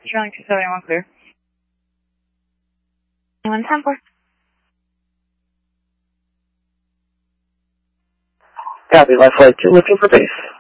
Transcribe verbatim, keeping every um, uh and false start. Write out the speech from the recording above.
Trailing two seventy-one, clear. one ten four. Copy, Life Flight two, looking for base.